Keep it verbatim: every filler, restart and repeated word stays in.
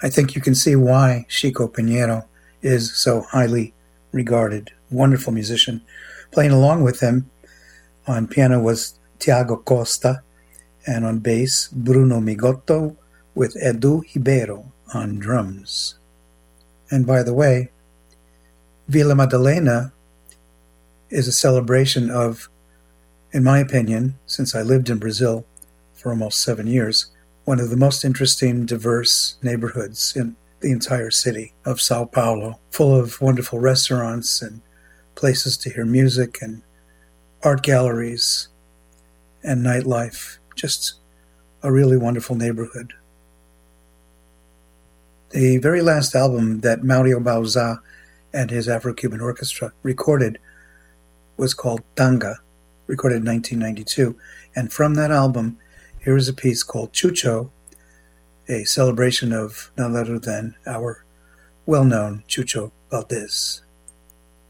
I think you can see why Chico Pinheiro is so highly regarded. Wonderful musician. Playing along with him on piano was Tiago Costa, and on bass, Bruno Migotto with Edu Ribeiro on drums. And by the way, Vila Madalena is a celebration of, in my opinion, since I lived in Brazil for almost seven years, one of the most interesting, diverse neighborhoods in the entire city of Sao Paulo, full of wonderful restaurants and places to hear music and art galleries and nightlife. Just a really wonderful neighborhood. The very last album that Mario Bauza and his Afro-Cuban Orchestra recorded was called Tanga, recorded in nineteen ninety-two. And from that album, here is a piece called Chucho, a celebration of none other than our well-known Chucho Valdés.